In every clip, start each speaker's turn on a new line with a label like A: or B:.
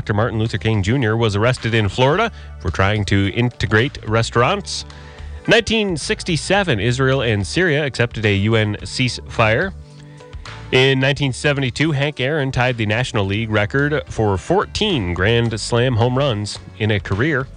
A: Dr. Martin Luther King Jr. was arrested in Florida for trying to integrate restaurants. 1967, Israel and Syria accepted a UN ceasefire. In 1972, Hank Aaron tied the National League record for 14 Grand Slam home runs in a career.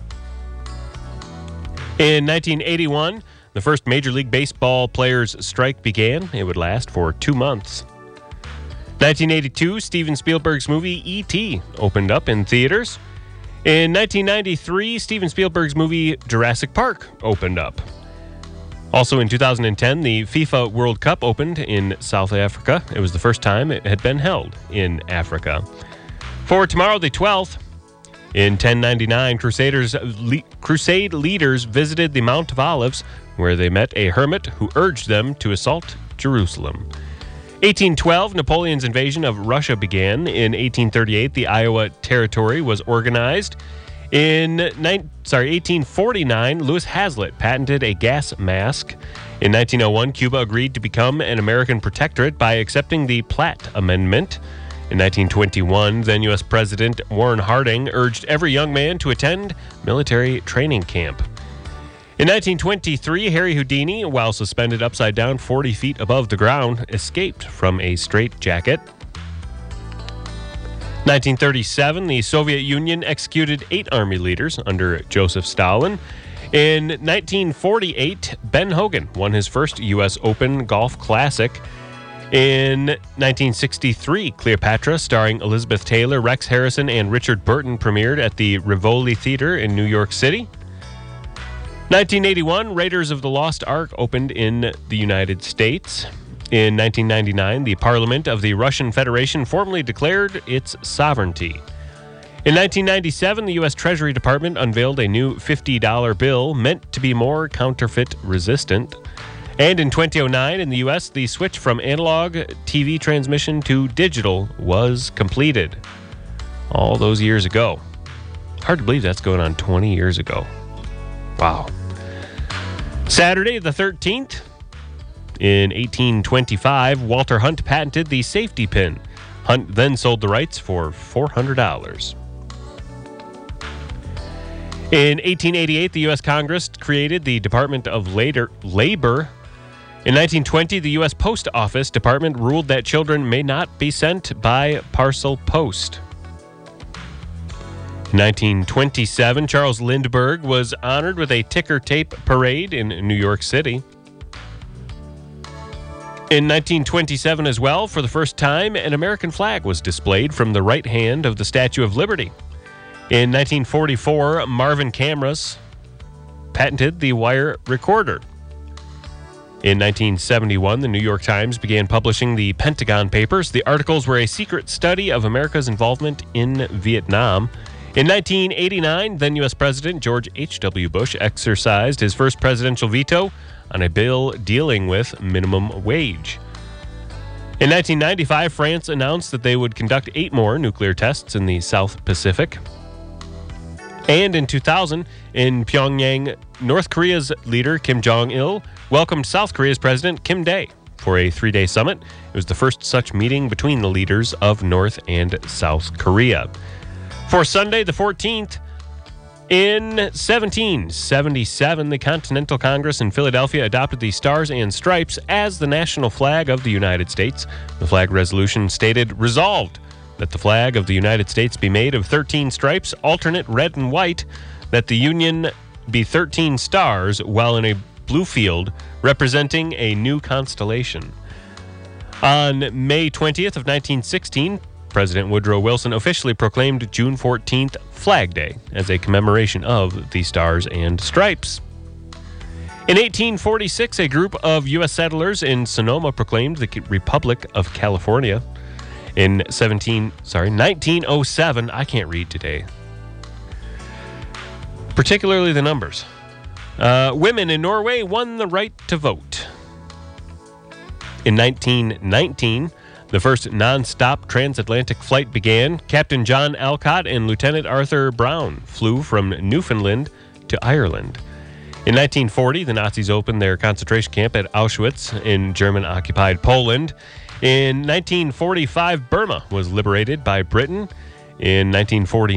A: In 1981, the first Major League Baseball players' strike began. It would last for 2 months. 1982, Steven Spielberg's movie E.T. opened up in theaters. In 1993, Steven Spielberg's movie Jurassic Park opened up. Also in 2010, the FIFA World Cup opened in South Africa. It was the first time it had been held in Africa. For tomorrow, the 12th, in 1099, Crusade leaders visited the Mount of Olives, where they met a hermit who urged them to assault Jerusalem. 1812, Napoleon's invasion of Russia began. In 1838, the Iowa Territory was organized. In 1849, Louis Hazlitt patented a gas mask. In 1901, Cuba agreed to become an American protectorate by accepting the Platt Amendment. In 1921, then U.S. President Warren Harding urged every young man to attend military training camp. In 1923, Harry Houdini, while suspended upside down 40 feet above the ground, escaped from a straitjacket. 1937, the Soviet Union executed 8 army leaders under Joseph Stalin. In 1948, Ben Hogan won his first U.S. Open Golf Classic. In 1963, Cleopatra, starring Elizabeth Taylor, Rex Harrison, and Richard Burton, premiered at the Rivoli Theater in New York City. 1981, Raiders of the Lost Ark opened in the United States. In 1999, the Parliament of the Russian Federation formally declared its sovereignty. In 1997, the U.S. Treasury Department unveiled a new $50 bill meant to be more counterfeit resistant. And in 2009, in the U.S., the switch from analog TV transmission to digital was completed. All those years ago. Hard to believe that's going on 20 years ago. Wow. Saturday, the 13th. In 1825, Walter Hunt patented the safety pin. Hunt then sold the rights for $400. In 1888, the U.S. Congress created the Department of Labor. In 1920, the U.S. Post Office Department ruled that children may not be sent by parcel post. In 1927, Charles Lindbergh was honored with a ticker tape parade in New York City. In 1927 as well, for the first time, an American flag was displayed from the right hand of the Statue of Liberty. In 1944, Marvin Cameras patented the wire recorder. In 1971, the New York Times began publishing the Pentagon Papers. The articles were a secret study of America's involvement in Vietnam. In 1989, then U.S. President George H.W. Bush exercised his first presidential veto on a bill dealing with minimum wage. In 1995, France announced that they would conduct 8 more nuclear tests in the South Pacific. And in 2000, in Pyongyang, North Korea's leader Kim Jong-il welcomed South Korea's President Kim Dae for a 3-day summit. It was the first such meeting between the leaders of North and South Korea. For Sunday, the 14th, in 1777, the Continental Congress in Philadelphia adopted the Stars and Stripes as the national flag of the United States. The flag resolution stated, "Resolved that the flag of the United States be made of 13 stripes, alternate red and white, that the Union be 13 stars, while in a blue field representing a new constellation." On May 20th of 1916, President Woodrow Wilson officially proclaimed June 14th Flag Day as a commemoration of the Stars and Stripes. In 1846, a group of U.S. settlers in Sonoma proclaimed the Republic of California. In 1907, I can't read today, particularly the numbers. Women in Norway won the right to vote. In 1919, the first non-stop transatlantic flight began. Captain John Alcott and Lieutenant Arthur Brown flew from Newfoundland to Ireland. In 1940, the Nazis opened their concentration camp at Auschwitz in German-occupied Poland. In 1945, Burma was liberated by Britain. In 1949,